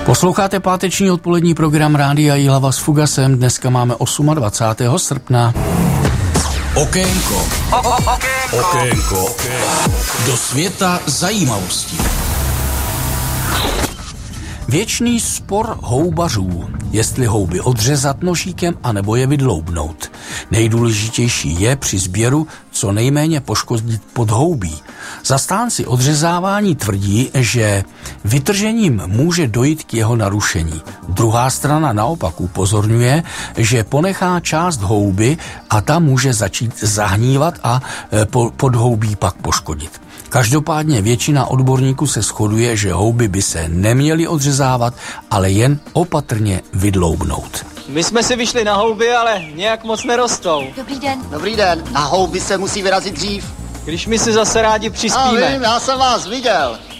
Posloucháte páteční odpolední program Rádia Jihlava s Fugasem. Dneska máme 28. srpna. Okénko. Do světa zajímavostí. Věčný spor houbařů, jestli houby odřezat nožíkem anebo je vydloubnout. Nejdůležitější je při sběru co nejméně poškodit podhoubí. Zastánci odřezávání tvrdí, že vytržením může dojít k jeho narušení. Druhá strana naopak upozorňuje, že ponechá část houby a ta může začít zahnívat a podhoubí pak poškodit. Každopádně většina odborníků se shoduje, že houby by se neměly odřezávat, ale jen opatrně vydloubnout. My jsme si vyšli na houby, ale nějak moc nerostou. Dobrý den. Dobrý den. Na houby se musí vyrazit dřív. Když my si zase rádi přispíme. Vím, já jsem vás viděl.